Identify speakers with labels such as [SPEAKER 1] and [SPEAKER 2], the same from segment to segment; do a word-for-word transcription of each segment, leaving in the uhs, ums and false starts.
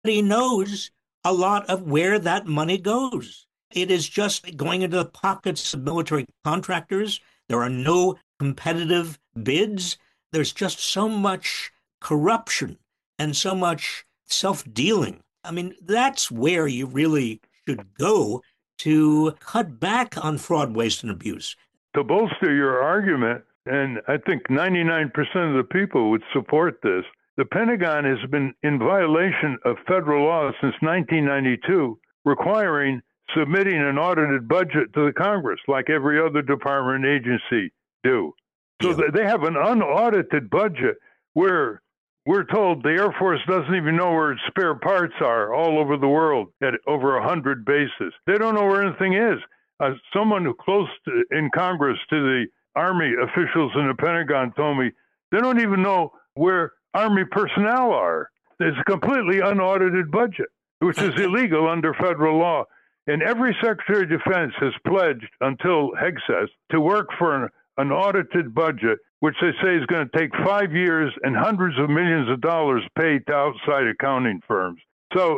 [SPEAKER 1] Nobody knows a lot of where that money goes. It is just going into the pockets of military contractors. There are no competitive bids. There's just so much corruption and so much self-dealing. I mean, that's where you really should go to cut back on fraud, waste, and abuse.
[SPEAKER 2] To bolster your argument, and I think ninety-nine percent of the people would support this, the Pentagon has been in violation of federal law since nineteen ninety-two, requiring submitting an audited budget to the Congress, like every other department and agency do. So
[SPEAKER 1] Yeah.
[SPEAKER 2] they have an unaudited budget where we're told the Air Force doesn't even know where its spare parts are all over the world at over one hundred bases. They don't know where anything is. Uh, someone who close to, in Congress to the Army officials in the Pentagon told me they don't even know where Army personnel are. It's a completely unaudited budget, which is illegal under federal law. And every Secretary of Defense has pledged until Hegseth to work for an, an audited budget, which they say is going to take five years and hundreds of millions of dollars paid to outside accounting firms. So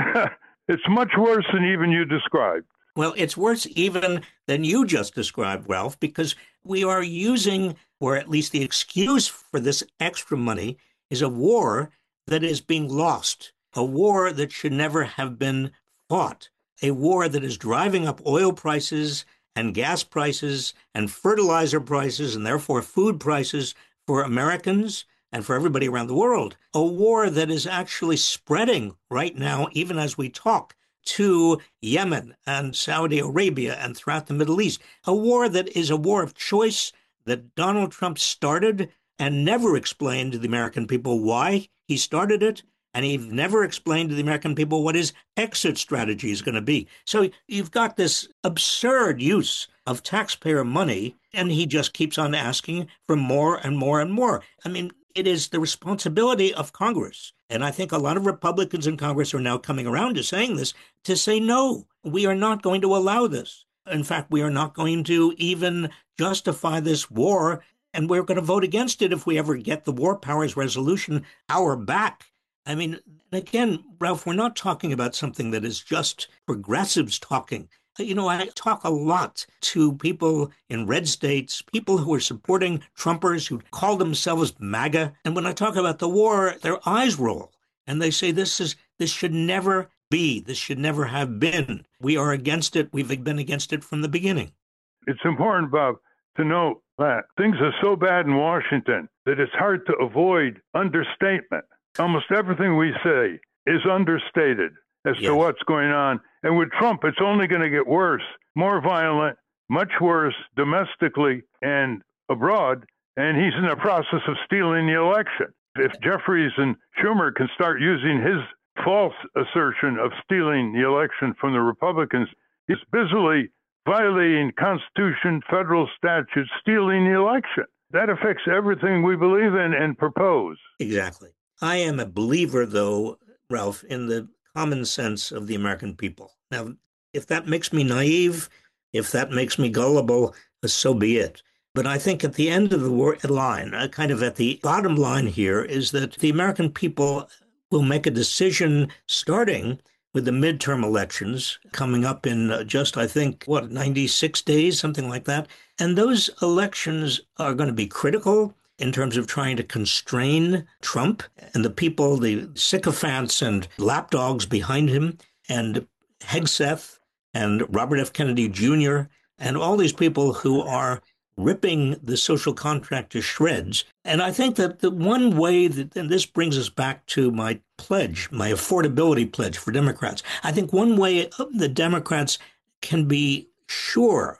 [SPEAKER 2] it's much worse than even you described.
[SPEAKER 1] Well, it's worse even than you just described, Ralph, because we are using, or at least the excuse for this extra money, is a war that is being lost, a war that should never have been fought, a war that is driving up oil prices and gas prices and fertilizer prices and therefore food prices for Americans and for everybody around the world, a war that is actually spreading right now, even as we talk, to Yemen and Saudi Arabia and throughout the Middle East, a war that is a war of choice that Donald Trump started and never explained to the American people why he started it, and he never explained to the American people what his exit strategy is going to be. So you've got this absurd use of taxpayer money, and he just keeps on asking for more and more and more. I mean, it is the responsibility of Congress, and I think a lot of Republicans in Congress are now coming around to saying this, to say, no, we are not going to allow this. In fact, we are not going to even justify this war, and we're going to vote against it if we ever get the War Powers Resolution our back. I mean, again, Ralph, we're not talking about something that is just progressives talking. You know, I talk a lot to people in red states, people who are supporting Trumpers who call themselves MAGA. And when I talk about the war, their eyes roll and they say, this is this should never be. This should never have been. We are against it. We've been against it from the beginning.
[SPEAKER 2] It's important, Bob, to note that things are so bad in Washington that it's hard to avoid understatement. Almost everything we say is understated as
[SPEAKER 1] Yes.
[SPEAKER 2] to what's going on. And with Trump, it's only going to get worse, more violent, much worse domestically and abroad. And he's in the process of stealing the election. If Jeffries and Schumer can start using his false assertion of stealing the election from the Republicans, he's busily violating Constitution, federal statutes, stealing the election. That affects everything we believe in and propose.
[SPEAKER 1] Exactly. I am a believer, though, Ralph, in the common sense of the American people. Now, if that makes me naive, if that makes me gullible, so be it. But I think at the end of the line, uh, kind of at the bottom line here, is that the American people will make a decision starting with the midterm elections coming up in uh, just, I think, what, ninety-six days, something like that. And those elections are going to be critical in terms of trying to constrain Trump and the people, the sycophants and lapdogs behind him, and Hegseth and Robert F. Kennedy Junior, and all these people who are ripping the social contract to shreds. And I think that the one way that, and this brings us back to my pledge, my affordability pledge for Democrats, I think one way the Democrats can be sure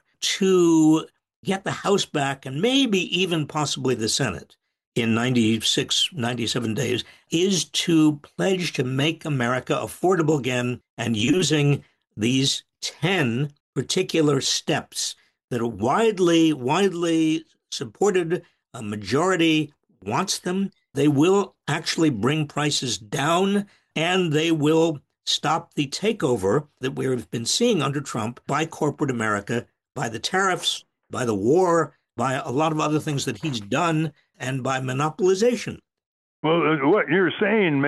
[SPEAKER 1] to get the House back and maybe even possibly the Senate in ninety-six, ninety-seven days is to pledge to make America affordable again, and using these ten particular steps that are widely, widely supported. A majority wants them. They will actually bring prices down, and they will stop the takeover that we've been seeing under Trump by corporate America, by the tariffs, by the war, by a lot of other things that he's done, and by monopolization.
[SPEAKER 2] Well, what you're saying may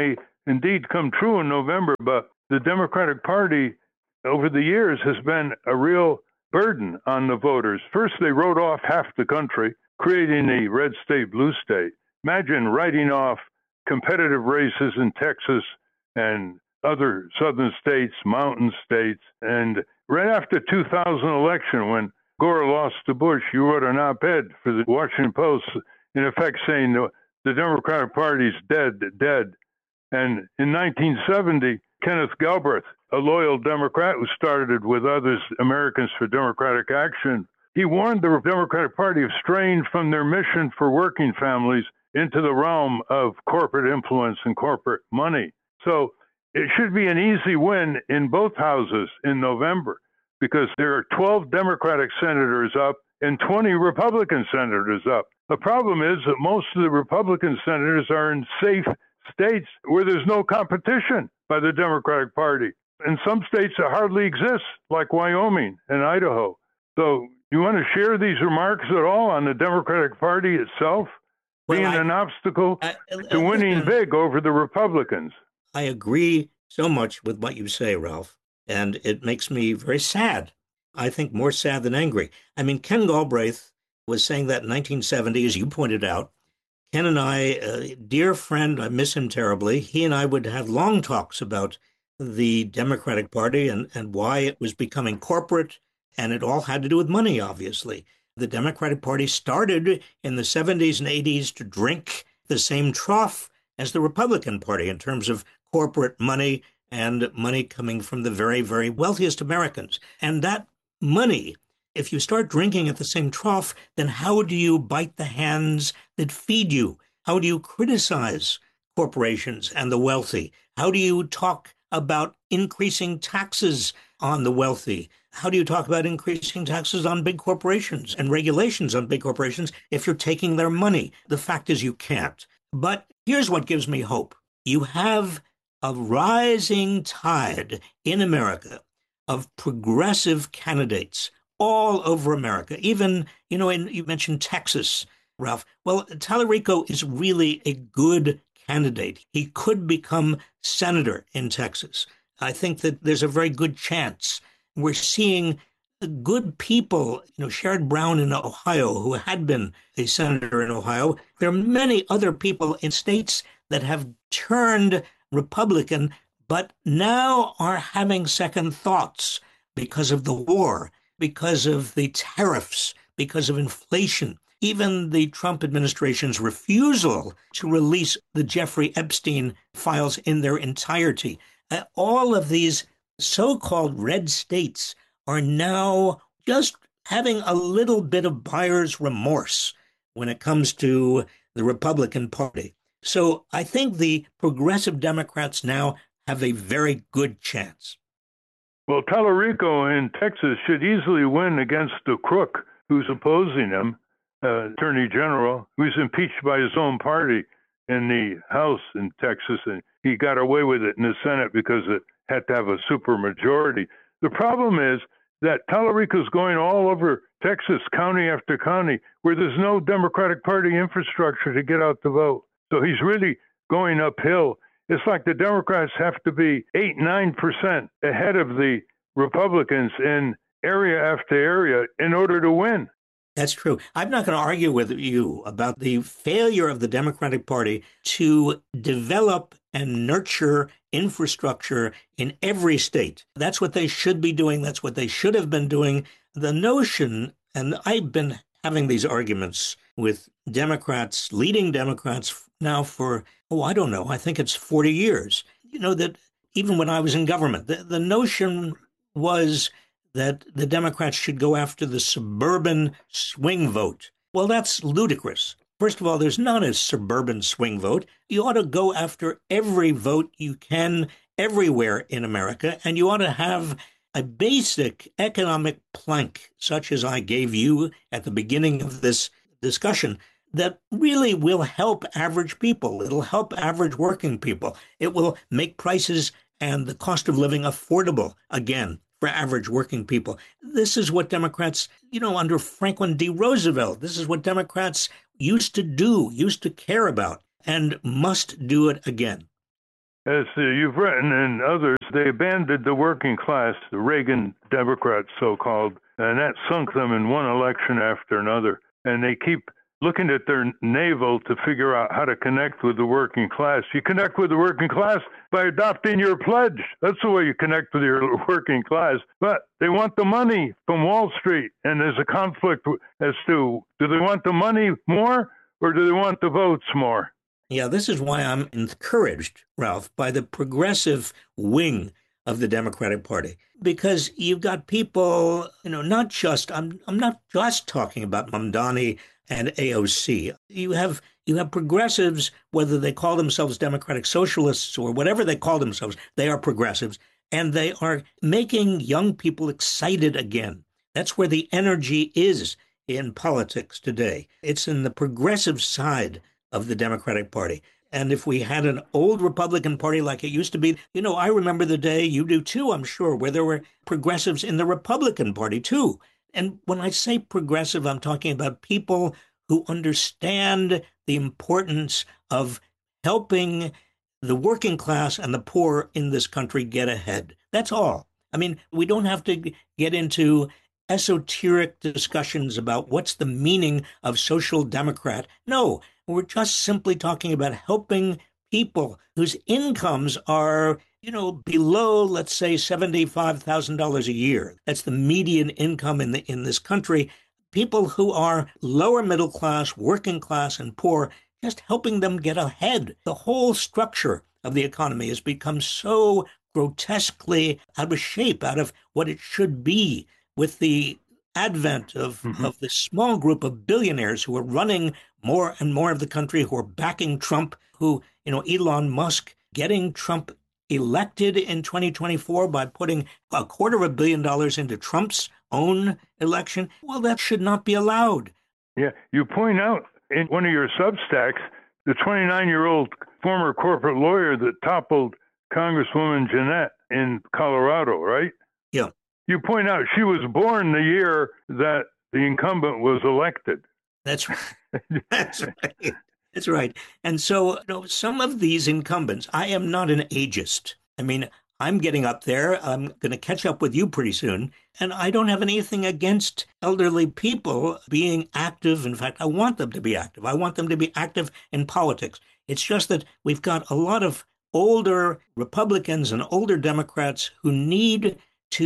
[SPEAKER 2] indeed come true in November, but the Democratic Party over the years has been a real burden on the voters. First, they wrote off half the country, creating a red state, blue state. Imagine writing off competitive races in Texas and other southern states, mountain states. And right after two thousand election, when Gore lost to Bush, you wrote an op-ed for the Washington Post, in effect saying the, the Democratic Party's dead, dead. And in nineteen seventy, Kenneth Galbraith, a loyal Democrat who started with others, Americans for Democratic Action, he warned the Democratic Party of straying from their mission for working families into the realm of corporate influence and corporate money. So it should be an easy win in both houses in November, because there are twelve Democratic senators up and twenty Republican senators up. The problem is that most of the Republican senators are in safe states where there's no competition by the Democratic Party. In some states it hardly exists, like Wyoming and Idaho. So you want to share these remarks at all on the Democratic Party itself
[SPEAKER 1] Well,
[SPEAKER 2] being
[SPEAKER 1] I-
[SPEAKER 2] an obstacle
[SPEAKER 1] I-
[SPEAKER 2] to winning
[SPEAKER 1] listen,
[SPEAKER 2] big over the Republicans?
[SPEAKER 1] I agree so much with what you say, Ralph, and it makes me very sad. I think more sad than angry. I mean, Ken Galbraith was saying that in nineteen seventy, as you pointed out. Ken and I, a dear friend, I miss him terribly. He and I would have long talks about the Democratic Party and, and why it was becoming corporate, and it all had to do with money, obviously. The Democratic Party started in the seventies and eighties to drink the same trough as the Republican Party in terms of corporate money and money coming from the very, very wealthiest Americans. And that money, if you start drinking at the same trough, then how do you bite the hands that feed you? How do you criticize corporations and the wealthy? How do you talk about increasing taxes on the wealthy? How do you talk about increasing taxes on big corporations and regulations on big corporations if you're taking their money? The fact is you can't. But here's what gives me hope. You have a rising tide in America of progressive candidates all over America. Even, you know, in, you mentioned Texas, Ralph. Well, Tallarico is really a good candidate. He could become senator in Texas. I think that there's a very good chance. We're seeing good people, you know, Sherrod Brown in Ohio, who had been a senator in Ohio. There are many other people in states that have turned Republican, but now are having second thoughts because of the war, because of the tariffs, because of inflation. Even the Trump administration's refusal to release the Jeffrey Epstein files in their entirety. Uh, all of these so-called red states are now just having a little bit of buyer's remorse when it comes to the Republican Party. So I think the progressive Democrats now have a very good chance.
[SPEAKER 2] Well, Tallarico in Texas should easily win against the crook who's opposing him, uh, Attorney General, who's impeached by his own party in the House in Texas, and he got away with it in the Senate because it had to have a supermajority. The problem is that Tallarico's going all over Texas, county after county, where there's no Democratic Party infrastructure to get out the vote. So he's really going uphill. It's like the Democrats have to be eight, nine percent ahead of the Republicans in area after area in order to win.
[SPEAKER 1] That's true. I'm not going to argue with you about the failure of the Democratic Party to develop and nurture infrastructure in every state. That's what they should be doing. That's what they should have been doing. The notion, and I've been having these arguments with Democrats, leading Democrats now for, oh, I don't know, I think it's forty years. You know, that even when I was in government, the, the notion was that the Democrats should go after the suburban swing vote. Well, that's ludicrous. First of all, there's not a suburban swing vote. You ought to go after every vote you can everywhere in America, and you ought to have a basic economic plank, such as I gave you at the beginning of this discussion, that really will help average people. It'll help average working people. It will make prices and the cost of living affordable again for average working people. This is what Democrats, you know, under Franklin D. Roosevelt, this is what Democrats used to do, used to care about, and must do it again.
[SPEAKER 2] as uh, you've written and others, they abandoned the working class, the Reagan Democrats so-called, and that sunk them in one election after another. And they keep looking at their navel to figure out how to connect with the working class. You connect with the working class by adopting your pledge. That's the way you connect with your working class. But they want the money from Wall Street, and there's a conflict as to, do they want the money more or do they want the votes more?
[SPEAKER 1] Yeah, this is why I'm encouraged, Ralph, by the progressive wing of the Democratic Party, because you've got people, you know, not just, I'm I'm not just talking about Mamdani and A O C. You have you have progressives, whether they call themselves Democratic Socialists or whatever they call themselves, they are progressives, and they are making young people excited again. That's where the energy is in politics today. It's in the progressive side of the Democratic Party. And if we had an old Republican Party like it used to be, you know, I remember the day, you do too, I'm sure, where there were progressives in the Republican Party too. And when I say progressive, I'm talking about people who understand the importance of helping the working class and the poor in this country get ahead. That's all. I mean, we don't have to get into esoteric discussions about what's the meaning of social democrat. No, we're just simply talking about helping people whose incomes are, you know, below, let's say, seventy-five thousand dollars a year. That's the median income in the in this country. People who are lower middle class, working class, and poor, just helping them get ahead. The whole structure of the economy has become so grotesquely out of shape, out of what it should be, with the advent of, mm-hmm. of this small group of billionaires who are running more and more of the country, who are backing Trump, who, you know, Elon Musk getting Trump elected in twenty twenty-four by putting a quarter of a billion dollars into Trump's own election. Well, that should not be allowed.
[SPEAKER 2] Yeah, you point out in one of your Substacks, the twenty-nine-year-old former corporate lawyer that toppled Congresswoman Jeanette in Colorado, right?
[SPEAKER 1] Yeah.
[SPEAKER 2] You point out she was born the year that the incumbent was elected.
[SPEAKER 1] That's right. That's right. That's right. And so, you know, some of these incumbents, I am not an ageist. I mean, I'm getting up there. I'm going to catch up with you pretty soon. And I don't have anything against elderly people being active. In fact, I want them to be active. I want them to be active in politics. It's just that we've got a lot of older Republicans and older Democrats who need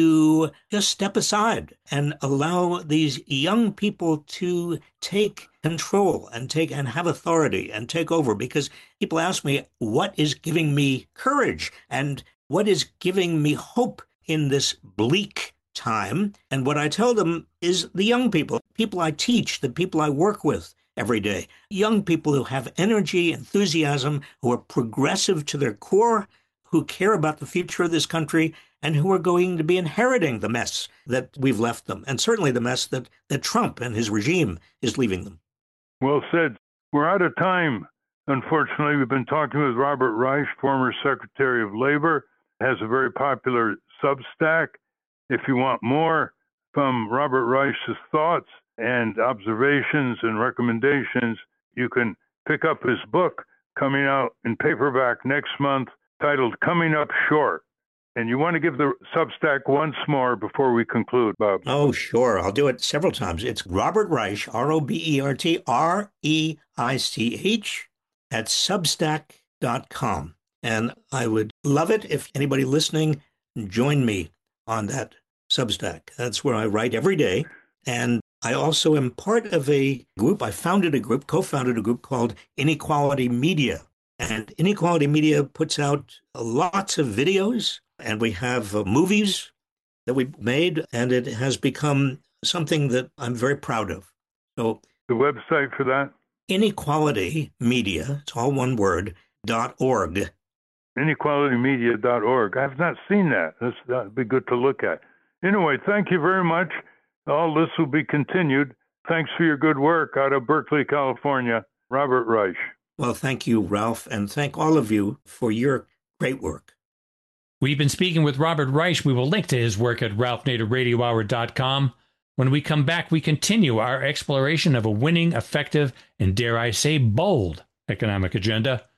[SPEAKER 1] to just step aside and allow these young people to take control and take and have authority and take over. Because people ask me, what is giving me courage and what is giving me hope in this bleak time? And what I tell them is the young people, people I teach, the people I work with every day, young people who have energy, enthusiasm, who are progressive to their core, who care about the future of this country, and who are going to be inheriting the mess that we've left them, and certainly the mess that, that Trump and his regime is leaving them.
[SPEAKER 2] Well said. We're out of time. Unfortunately, we've been talking with Robert Reich, former Secretary of Labor, has a very popular Substack. If you want more from Robert Reich's thoughts and observations and recommendations, you can pick up his book coming out in paperback next month, titled Coming Up Short. And you want to give the Substack once more before we conclude, Bob?
[SPEAKER 1] Oh, sure. I'll do it several times. It's Robert Reich, R O B E R T R E I C H, at substack dot com. And I would love it if anybody listening joined me on that Substack. That's where I write every day. And I also am part of a group. I founded a group, co-founded a group called Inequality Media. And Inequality Media puts out lots of videos, and we have uh, movies that we made, and it has become something that I'm very proud of. So
[SPEAKER 2] the website for that?
[SPEAKER 1] Inequality Media, it's all one word, dot org.
[SPEAKER 2] inequality media dot org. I have not seen that. That's, that'd be good to look at. Anyway, thank you very much. All this will be continued. Thanks for your good work out of Berkeley, California. Robert Reich.
[SPEAKER 1] Well, thank you, Ralph, and thank all of you for your great work.
[SPEAKER 3] We've been speaking with Robert Reich. We will link to his work at ralph nader radio hour dot com. When we come back, we continue our exploration of a winning, effective, and dare I say, bold economic agenda.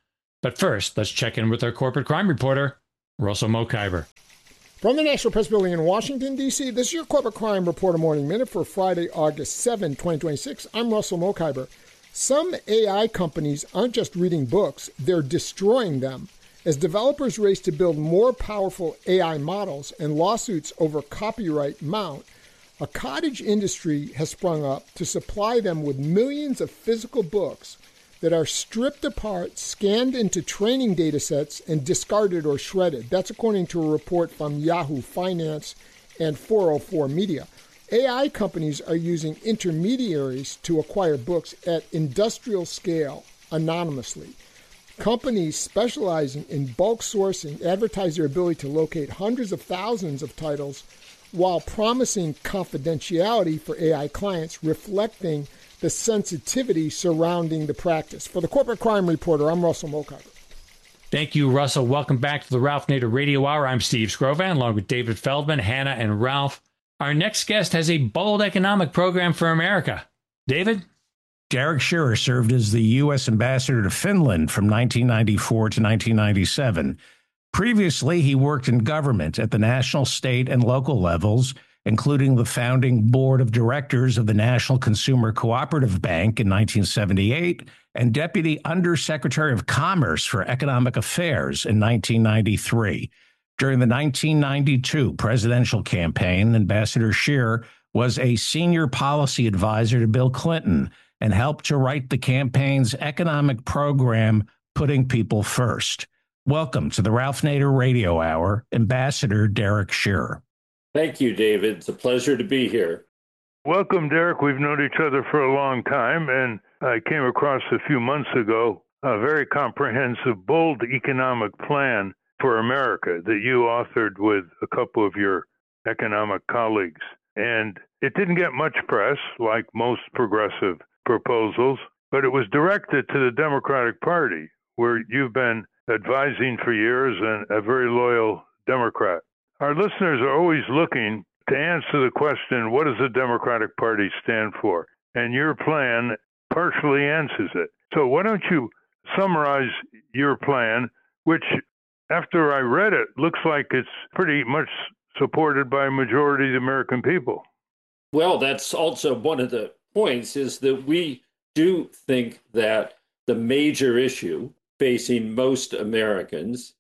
[SPEAKER 3] But first, let's check in with our corporate crime reporter, Russell Mokhiber.
[SPEAKER 4] From the National Press Building in Washington, D C, this is your Corporate Crime Reporter Morning Minute for Friday, August seventh, twenty twenty-six. I'm Russell Mokhiber. Some A I companies aren't just reading books, they're destroying them. As developers race to build more powerful A I models and lawsuits over copyright mount, a cottage industry has sprung up to supply them with millions of physical books that are stripped apart, scanned into training data sets, and discarded or shredded. That's according to a report from Yahoo Finance and four oh four Media. A I companies are using intermediaries to acquire books at industrial scale anonymously. Companies specializing in bulk sourcing advertise their ability to locate hundreds of thousands of titles while promising confidentiality for A I clients, reflecting the sensitivity surrounding the practice. For the Corporate Crime Reporter, I'm Russell Mokhiber.
[SPEAKER 3] Thank you, Russell. Welcome back to the Ralph Nader Radio Hour. I'm Steve Scrovan, along with David Feldman, Hannah, and Ralph. Our next guest has a bold economic program for America. David?
[SPEAKER 5] Derek Shearer served as the U S ambassador to Finland from nineteen ninety-four to nineteen ninety-seven. Previously, he worked in government at the national, state, and local levels, including the founding board of directors of the National Consumer Cooperative Bank in nineteen seventy-eight and Deputy Undersecretary of Commerce for Economic Affairs in nineteen ninety-three. During the nineteen ninety-two presidential campaign, Ambassador Shearer was a senior policy advisor to Bill Clinton and helped to write the campaign's economic program, Putting People First. Welcome to the Ralph Nader Radio Hour, Ambassador Derek Shearer.
[SPEAKER 6] Thank you, David. It's a pleasure to be here.
[SPEAKER 2] Welcome, Derek. We've known each other for a long time, and I came across a few months ago a very comprehensive, bold economic plan for America that you authored with a couple of your economic colleagues. And it didn't get much press, like most progressive proposals, but it was directed to the Democratic Party, where you've been advising for years and a very loyal Democrat. Our listeners are always looking to answer the question, what does the Democratic Party stand for? And your plan partially answers it. So why don't you summarize your plan, which, after I read it, looks like it's pretty much supported by a majority of the American people.
[SPEAKER 6] Well, that's also one of the points, is that we do think that the major issue facing most Americans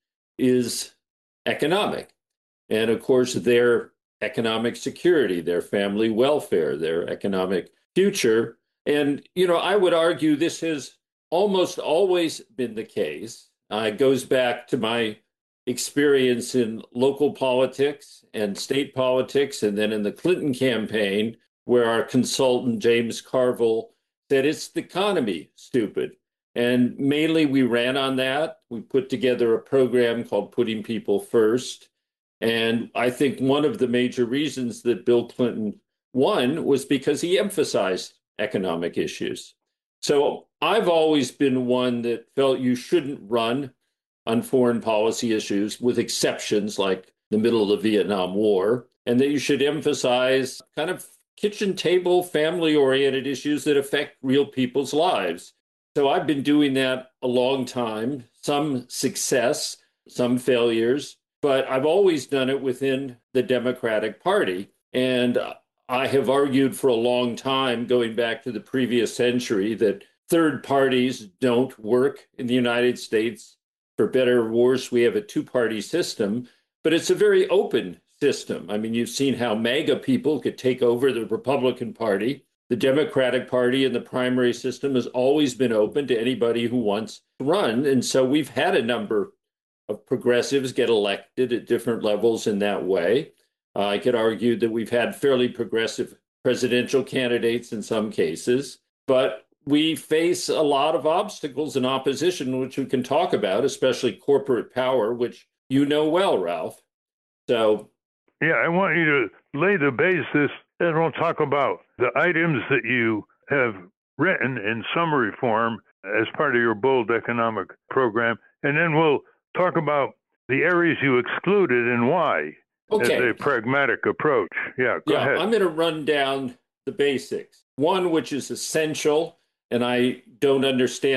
[SPEAKER 6] is economic. And of course, their economic security, their family welfare, their economic future. And, you know, I would argue this has almost always been the case. Uh, it goes back to my experience in local politics and state politics, and then in the Clinton campaign, where our consultant, James Carville, said it's the economy, stupid. And mainly we ran on that. We put together a program called Putting People First. And I think one of the major reasons that Bill Clinton won was because he emphasized economic issues. So I've always been one that felt you shouldn't run on foreign policy issues, with exceptions like the middle of the Vietnam War, and that you should emphasize kind of kitchen table, family-oriented issues that affect real people's lives. So I've been doing that a long time, some success, some failures, but I've always done it within the Democratic Party. And I have argued for a long time, going back to the previous century, that third parties don't work in the United States. For better or worse, we have a two-party system, but it's a very open system. I mean, you've seen how MAGA people could take over the Republican Party. The Democratic Party in the primary system has always been open to anybody who wants to run. And so we've had a number of progressives get elected at different levels in that way. Uh, I could argue that we've had fairly progressive presidential candidates in some cases, but we face a lot of obstacles and opposition, which we can talk about, especially corporate power, which you know well, Ralph. So,
[SPEAKER 2] yeah, I want you to lay the basis, and we'll talk about the items that you have written in summary form as part of your bold economic program, and then we'll talk about the areas you excluded and why,
[SPEAKER 6] okay,
[SPEAKER 2] as a pragmatic approach. Yeah, go
[SPEAKER 6] yeah,
[SPEAKER 2] ahead.
[SPEAKER 6] I'm going to run down the basics. One, which is essential, and I don't understand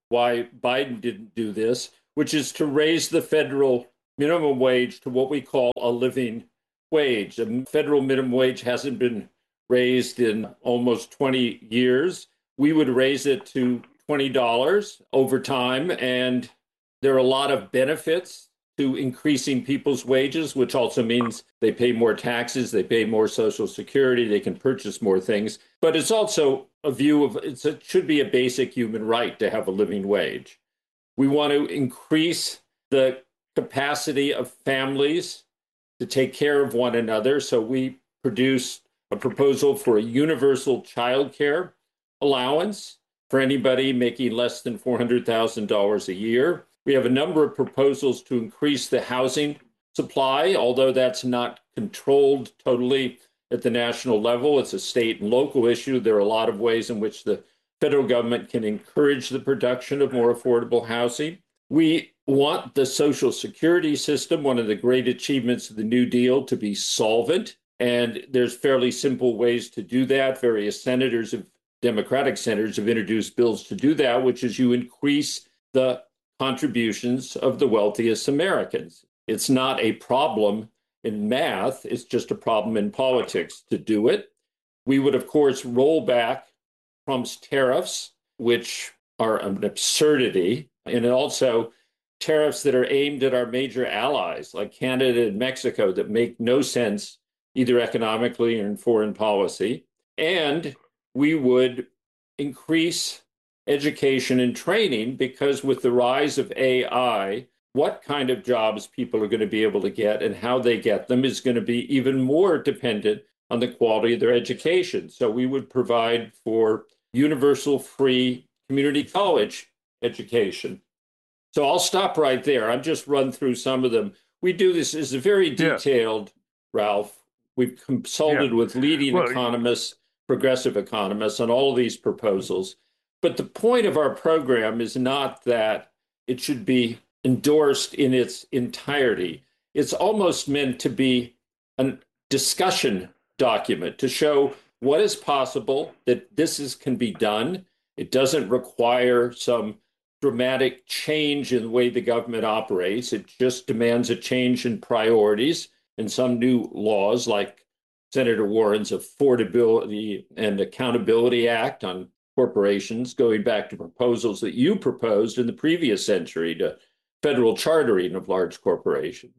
[SPEAKER 6] why Biden didn't do this, which is to raise the federal minimum wage to what we call a living wage. The federal minimum wage hasn't been raised in almost twenty years. We would raise it to twenty dollars over time, and there are a lot of benefits to increasing people's wages, which also means they pay more taxes, they pay more Social Security, they can purchase more things. But it's also a view of it's, it should be a basic human right to have a living wage. We want to increase the capacity of families to take care of one another. So we produce a proposal for a universal child care allowance for anybody making less than four hundred thousand dollars a year. We have a number of proposals to increase the housing supply, although that's not controlled totally at the national level. It's a state and local issue. There are a lot of ways in which the federal government can encourage the production of more affordable housing. We want the Social Security system, one of the great achievements of the New Deal, to be solvent. And there's fairly simple ways to do that. Various senators of Democratic senators have introduced bills to do that, which is you increase the contributions of the wealthiest Americans. It's not a problem in math, it's just a problem in politics to do it. We would, of course, roll back Trump's tariffs, which are an absurdity, and also tariffs that are aimed at our major allies like Canada and Mexico that make no sense either economically or in foreign policy. And we would increase education and training, because with the rise of A I, what kind of jobs people are going to be able to get and how they get them is going to be even more dependent on the quality of their education. So we would provide for universal free community college education. So I'll stop right there. I've just run through some of them. We do this is a very detailed, yeah. Ralph. We've consulted yeah. with leading well, economists, progressive economists on all of these proposals. But the point of our program is not that it should be endorsed in its entirety. It's almost meant to be a discussion document to show what is possible, that this is, can be done. It doesn't require some dramatic change in the way the government operates. It just demands a change in priorities and some new laws, like Senator Warren's Affordability and Accountability Act on corporations, going back to proposals that you proposed in the previous century to federal chartering of large corporations.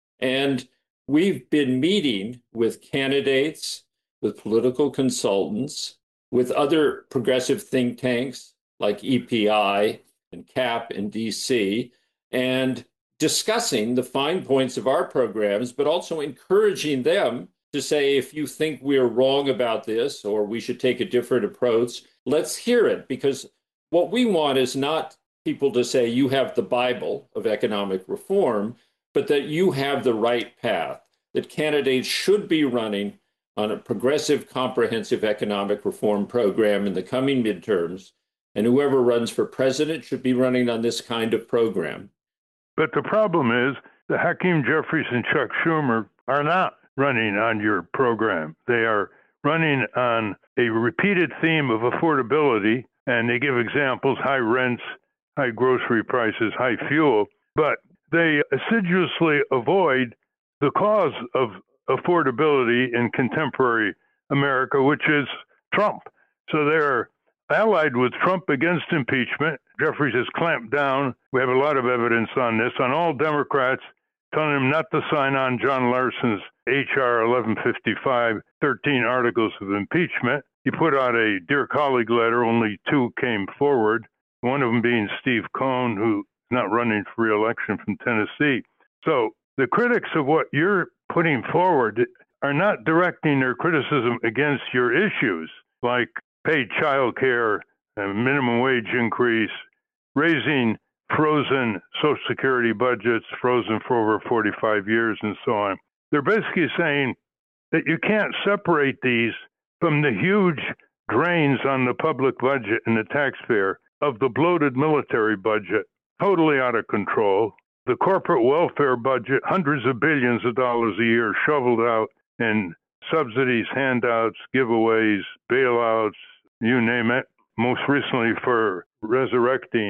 [SPEAKER 6] And we've been meeting with candidates, with political consultants, with other progressive think tanks like E P I and CAP in D C, and discussing the fine points of our programs, but also encouraging them to say, if you think we're wrong about this or we should take a different approach, let's hear it. Because what we want is not people to say you have the Bible of economic reform, but that you have the right path, that candidates should be running on a progressive, comprehensive economic reform program in the coming midterms, and whoever runs for president should be running on this kind of program.
[SPEAKER 2] But the problem is that Hakeem Jeffries and Chuck Schumer are not running on your program. They are running on a repeated theme of affordability, and they give examples: high rents, high grocery prices, high fuel, but they assiduously avoid the cause of affordability in contemporary America, which is Trump. So they're allied with Trump against impeachment. Jeffries has clamped down. We have a lot of evidence on this, on all Democrats, telling them not to sign on John Larson's H R eleven fifty-five, thirteen articles of impeachment. He put out a dear colleague letter. Only two came forward, one of them being Steve Cohn, who's not running for re-election from Tennessee. So the critics of what you're putting forward are not directing their criticism against your issues, like paid child care, minimum wage increase, raising frozen Social Security budgets, frozen for over forty-five years, and so on. They're basically saying that you can't separate these from the huge drains on the public budget and the taxpayer of the bloated military budget, totally out of control, the corporate welfare budget, hundreds of billions of dollars a year shoveled out in subsidies, handouts, giveaways, bailouts, you name it. Most recently for resurrecting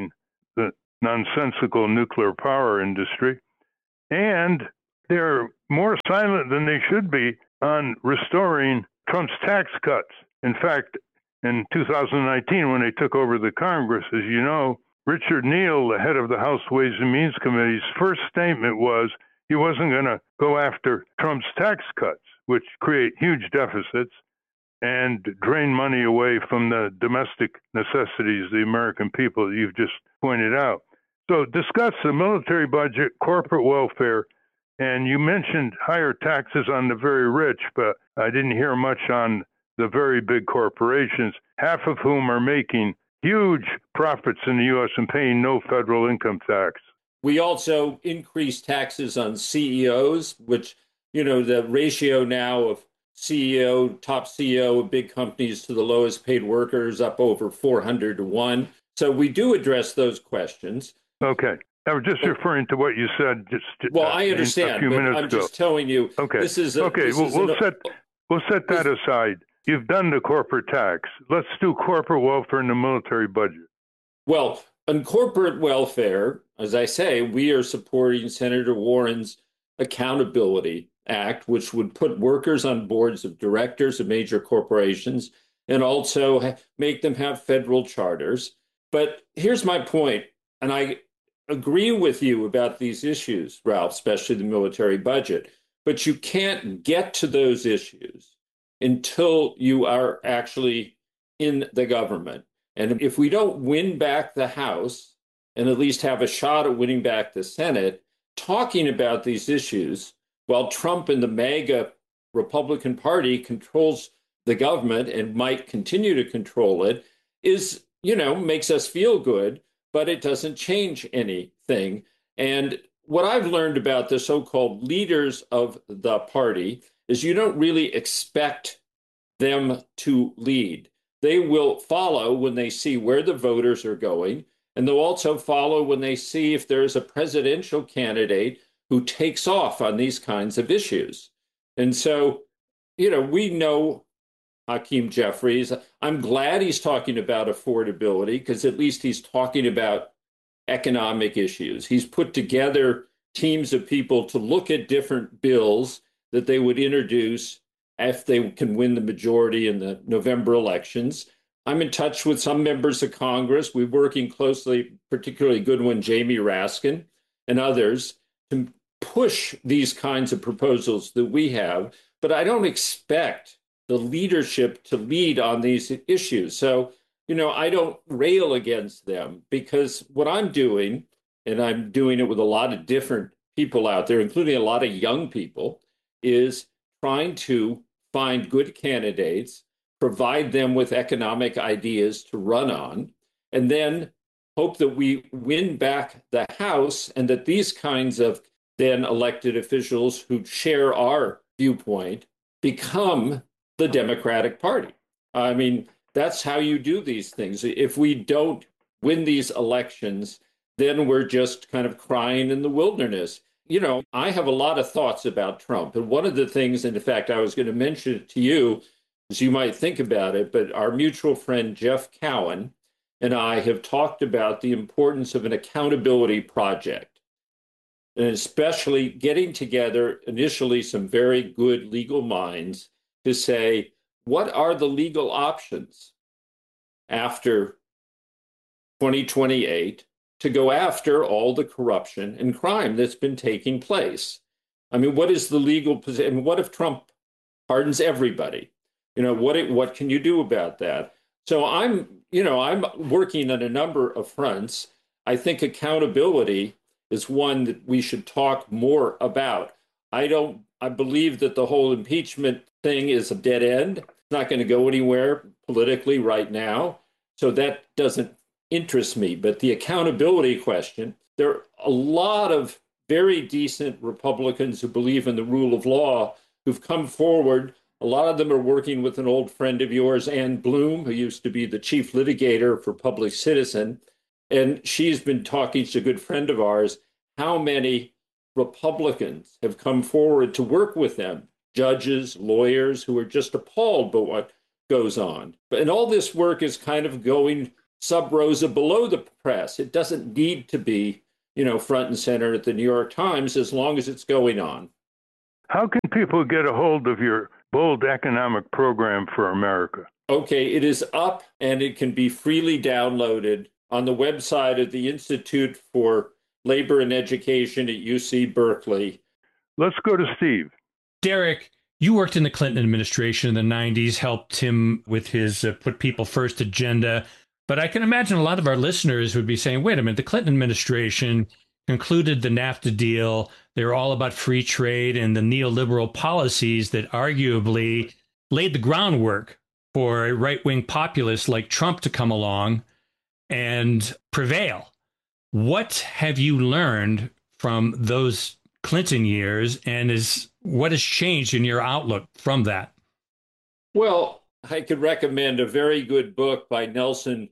[SPEAKER 2] the nonsensical nuclear power industry. And they're more silent than they should be on restoring Trump's tax cuts. In fact, in two thousand nineteen, when they took over the Congress, as you know, Richard Neal, the head of the House Ways and Means Committee's first statement was he wasn't going to go after Trump's tax cuts, which create huge deficits and drain money away from the domestic necessities of the American people that you've just pointed out. So discuss the military budget, corporate welfare, and you mentioned higher taxes on the very rich, but I didn't hear much on the very big corporations, half of whom are making huge profits in the U S and paying no federal income tax.
[SPEAKER 6] We also increased taxes on C E Os, which, you know, the ratio now of C E O, top C E O of big companies to the lowest paid workers up over four hundred to one. So we do address those questions.
[SPEAKER 2] Okay. I was just referring to what you said just
[SPEAKER 6] well,
[SPEAKER 2] uh,
[SPEAKER 6] I understand,
[SPEAKER 2] a few
[SPEAKER 6] but
[SPEAKER 2] minutes
[SPEAKER 6] I'm
[SPEAKER 2] ago.
[SPEAKER 6] just telling you.
[SPEAKER 2] Okay.
[SPEAKER 6] This is a,
[SPEAKER 2] okay.
[SPEAKER 6] This
[SPEAKER 2] Well,
[SPEAKER 6] is
[SPEAKER 2] we'll
[SPEAKER 6] an,
[SPEAKER 2] set we'll set that
[SPEAKER 6] this,
[SPEAKER 2] aside. You've done the corporate tax. Let's do corporate welfare and the military budget.
[SPEAKER 6] Well, on corporate welfare, as I say, we are supporting Senator Warren's Accountability Act, which would put workers on boards of directors of major corporations and also ha- make them have federal charters. But here's my point, and I agree with you about these issues, Ralph, especially the military budget, but you can't get to those issues until you are actually in the government. And if we don't win back the House and at least have a shot at winning back the Senate, talking about these issues while Trump and the MAGA Republican Party controls the government and might continue to control it is, you know, makes us feel good, but it doesn't change anything. And what I've learned about the so-called leaders of the party is you don't really expect them to lead. They will follow when they see where the voters are going, and they'll also follow when they see if there's a presidential candidate who takes off on these kinds of issues. And so, you know, we know Hakeem Jeffries. I'm glad he's talking about affordability because at least he's talking about economic issues. He's put together teams of people to look at different bills that they would introduce if they can win the majority in the November elections. I'm in touch with some members of Congress. We're working closely, particularly Goodwin, Jamie Raskin, and others to push these kinds of proposals that we have. But I don't expect the leadership to lead on these issues. So, you know, I don't rail against them because what I'm doing, and I'm doing it with a lot of different people out there, including a lot of young people, is trying to find good candidates, provide them with economic ideas to run on, and then hope that we win back the House and that these kinds of then elected officials who share our viewpoint become the Democratic Party. I mean, that's how you do these things. If we don't win these elections, then we're just kind of crying in the wilderness. You know, I have a lot of thoughts about Trump. And one of the things, and in fact, I was going to mention it to you, as you might think about it, but our mutual friend Jeff Cowan and I have talked about the importance of an accountability project, and especially getting together initially some very good legal minds to say, what are the legal options after twenty twenty-eight to go after all the corruption and crime that's been taking place? I mean, what is the legal position? What if Trump pardons everybody? You know, what what can you do about that? So I'm, you know, I'm working on a number of fronts. I think accountability is one that we should talk more about. I don't, I believe that the whole impeachment thing is a dead end. It's not going to go anywhere politically right now. So that doesn't interest me. But the accountability question, there are a lot of very decent Republicans who believe in the rule of law who've come forward. A lot of them are working with an old friend of yours, Ann Bloom, who used to be the chief litigator for Public Citizen. And she's been talking, she's a good friend of ours, how many Republicans have come forward to work with them, judges, lawyers who are just appalled by what goes on. And all this work is kind of going sub rosa below the press. It doesn't need to be, you know, front and center at the New York Times as long as it's going on.
[SPEAKER 2] How can people get a hold of your bold economic program for America?
[SPEAKER 6] Okay, it is up and it can be freely downloaded on the website of the Institute for Labor and Education at U C Berkeley.
[SPEAKER 2] Let's go to Steve.
[SPEAKER 3] Derek, you worked in the Clinton administration in the nineties, helped him with his uh, Put People First agenda. But I can imagine a lot of our listeners would be saying, wait a minute, the Clinton administration concluded the NAFTA deal. They were all about free trade and the neoliberal policies that arguably laid the groundwork for a right-wing populist like Trump to come along and prevail. What have you learned from those Clinton years, and is what has changed in your outlook from that?
[SPEAKER 6] Well, I could recommend a very good book by Nelson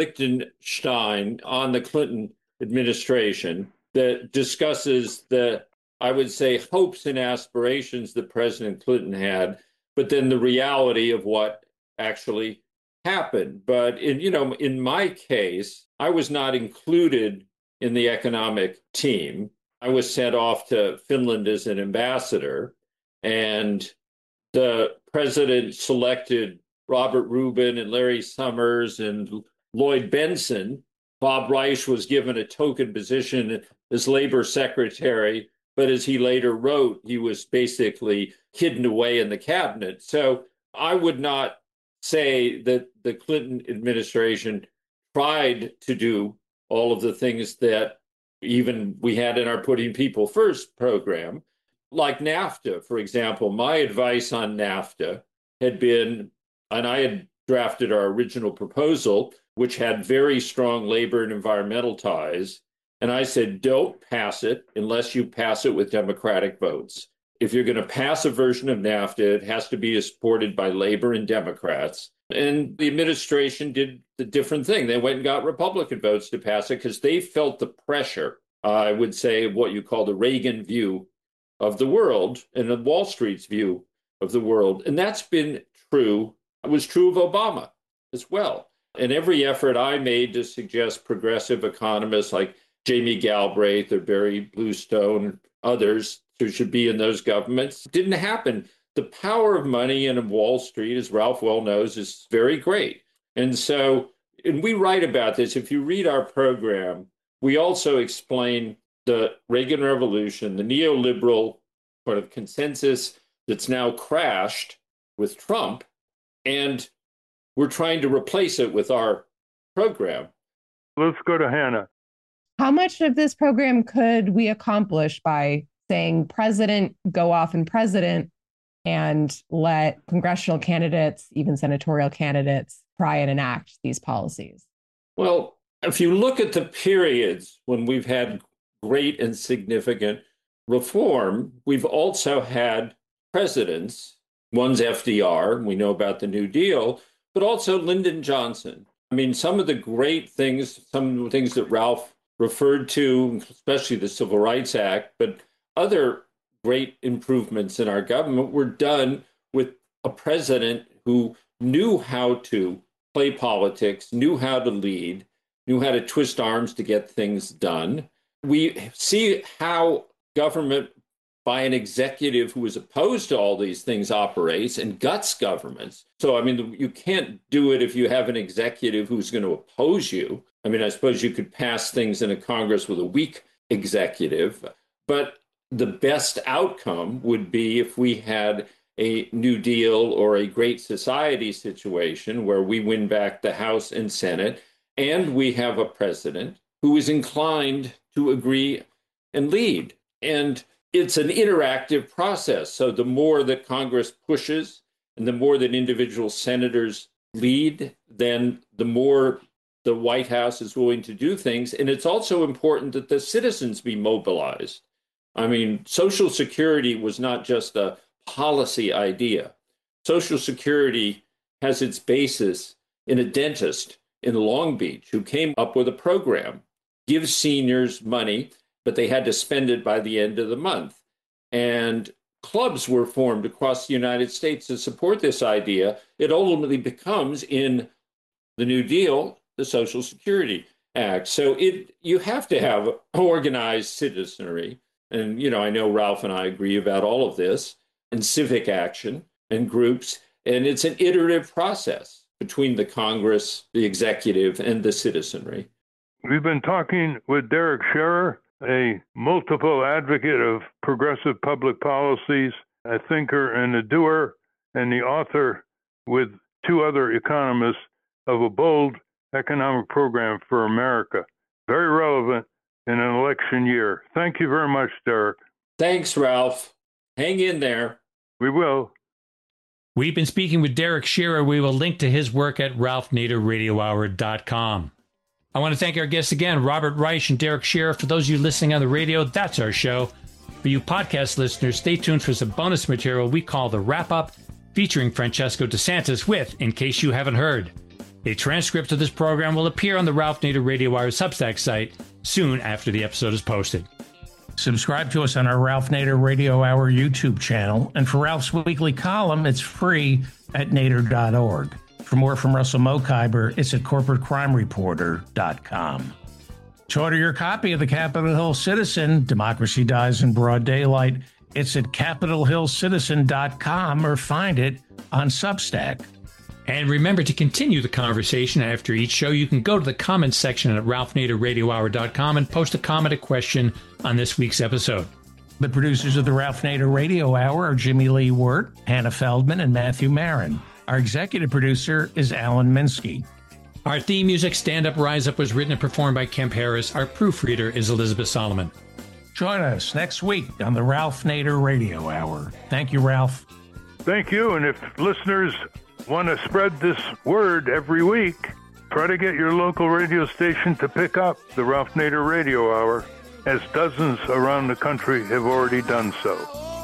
[SPEAKER 6] Lichtenstein on the Clinton administration that discusses the, I would say, hopes and aspirations that President Clinton had, but then the reality of what actually happened. But in, you know, in my case, I was not included in the economic team. I was sent off to Finland as an ambassador, and the president selected Robert Rubin and Larry Summers and Lloyd Benson. Bob Reich was given a token position as labor secretary, but as he later wrote, he was basically hidden away in the cabinet. So I would not say that the Clinton administration tried to do all of the things that even we had in our Putting People First program, like NAFTA, for example. My advice on NAFTA had been, and I had drafted our original proposal, which had very strong labor and environmental ties. And I said, don't pass it unless you pass it with Democratic votes. If you're going to pass a version of NAFTA, it has to be supported by labor and Democrats. And the administration did the different thing. They went and got Republican votes to pass it because they felt the pressure, uh, I would say, of what you call the Reagan view of the world and the Wall Street's view of the world. And that's been true. It was true of Obama as well. And every effort I made to suggest progressive economists like Jamie Galbraith or Barry Bluestone, others who should be in those governments, didn't happen. The power of money and of Wall Street, as Ralph well knows, is very great. And so, and we write about this. If you read our program, we also explain the Reagan Revolution, the neoliberal sort of consensus that's now crashed with Trump, and we're trying to replace it with our program.
[SPEAKER 2] Let's go to Hannah.
[SPEAKER 7] How much of this program could we accomplish by saying president, go off and president, and let congressional candidates, even senatorial candidates, try and enact these policies?
[SPEAKER 6] Well, if you look at the periods when we've had great and significant reform, we've also had presidents. One's F D R, we know about the New Deal, but also Lyndon Johnson. I mean, some of the great things, some of the things that Ralph referred to, especially the Civil Rights Act, but other great improvements in our government were done with a president who knew how to play politics, knew how to lead, knew how to twist arms to get things done. We see how government by an executive who is opposed to all these things operates and guts governments. So, I mean, you can't do it if you have an executive who's going to oppose you. I mean, I suppose you could pass things in a Congress with a weak executive, but the best outcome would be if we had a New Deal or a Great Society situation where we win back the House and Senate, and we have a president who is inclined to agree and lead. And it's an interactive process. So the more that Congress pushes and the more that individual senators lead, then the more the White House is willing to do things. And it's also important that the citizens be mobilized. I mean, Social Security was not just a policy idea. Social Security has its basis in a dentist in Long Beach who came up with a program, gives seniors money, but they had to spend it by the end of the month. And clubs were formed across the United States to support this idea. It ultimately becomes, in the New Deal, the Social Security Act. So it you have to have organized citizenry. And, you know, I know Ralph and I agree about all of this, and civic action and groups. And it's an iterative process between the Congress, the executive, and the citizenry.
[SPEAKER 2] We've been talking with Derek Scherer, a multiple advocate of progressive public policies, a thinker and a doer, and the author with two other economists of a bold economic program for America. Very relevant in an election year. Thank you very much, Derek.
[SPEAKER 6] Thanks, Ralph. Hang in there.
[SPEAKER 2] We will.
[SPEAKER 3] We've been speaking with Derek Scherer. We will link to his work at ralph nader radio hour dot com. I want to thank our guests again, Robert Reich and Derek Scherer. For those of you listening on the radio, that's our show. For you podcast listeners, stay tuned for some bonus material we call The Wrap-Up, featuring Francesco DeSantis with In Case You Haven't Heard. A transcript of this program will appear on the Ralph Nader Radio Hour Substack site soon after the episode is posted.
[SPEAKER 5] Subscribe to us on our Ralph Nader Radio Hour YouTube channel, and for Ralph's weekly column, it's free at nader dot org. For more from Russell Mokhiber, it's at corporate crime reporter dot com. To order your copy of the Capitol Hill Citizen, Democracy Dies in Broad Daylight, it's at capitol hill citizen dot com or find it on Substack.
[SPEAKER 3] And remember to continue the conversation after each show. You can go to the comments section at ralph nader radio hour dot com and post a comment or question on this week's episode.
[SPEAKER 5] The producers of the Ralph Nader Radio Hour are Jimmy Lee Wirt, Hannah Feldman, and Matthew Marin. Our executive producer is Alan Minsky.
[SPEAKER 3] Our theme music, Stand Up, Rise Up, was written and performed by Kemp Harris. Our proofreader is Elizabeth Solomon.
[SPEAKER 5] Join us next week on the Ralph Nader Radio Hour. Thank you, Ralph.
[SPEAKER 2] Thank you. And if listeners want to spread this word every week, try to get your local radio station to pick up the Ralph Nader Radio Hour, as dozens around the country have already done so.